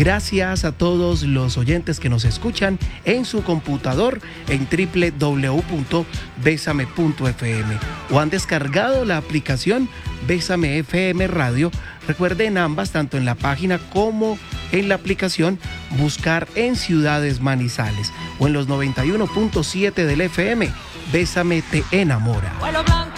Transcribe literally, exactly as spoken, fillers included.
Gracias a todos los oyentes que nos escuchan en su computador en doble u doble u doble u punto besame punto efe eme o han descargado la aplicación Bésame F M Radio. Recuerden ambas, tanto en la página como en la aplicación, buscar en Ciudades Manizales o en los noventa y uno punto siete del F M. Bésame te enamora.